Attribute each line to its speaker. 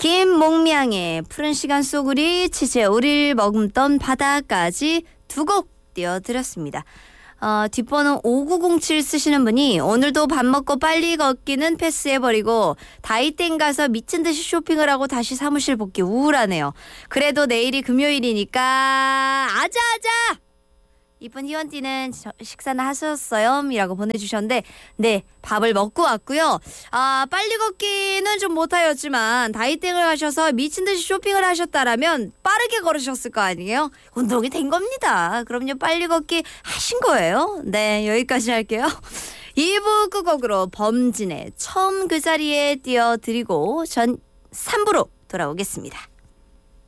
Speaker 1: 김몽명의 푸른 시간 속으리 치즈에 우릴 머금던 바다까지 두 곡 띄워드렸습니다. 뒷번호 5907 쓰시는 분이 오늘도 밥 먹고 빨리 걷기는 패스해버리고 다이땡 가서 미친 듯이 쇼핑을 하고 다시 사무실 복귀 우울하네요. 그래도 내일이 금요일이니까 아자아자! 이쁜 희원띠는 식사는 하셨어요? 이라고 보내주셨는데 네, 밥을 먹고 왔고요. 빨리 걷기는 좀 못하였지만 다이땡을 하셔서 미친듯이 쇼핑을 하셨다라면 빠르게 걸으셨을 거 아니에요? 운동이 된 겁니다. 그럼요, 빨리 걷기 하신 거예요. 네, 여기까지 할게요. 2부 끝곡으로 범진의 처음 그 자리에 띄워드리고 전 3부로 돌아오겠습니다.